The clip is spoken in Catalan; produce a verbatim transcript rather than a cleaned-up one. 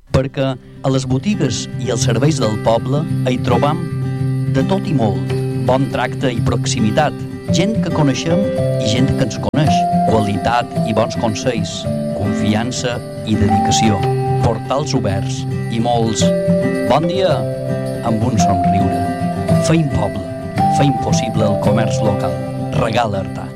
perquè a les botigues i els serveis del poble hi trobam de tot i molt, bon tracte i proximitat, gent que coneixem i gent que ens coneix, qualitat i bons consells, confiança i dedicació, portals oberts i molts bon dia amb un somriure. Feim poble, feim possible el comerç local. Regala Artà.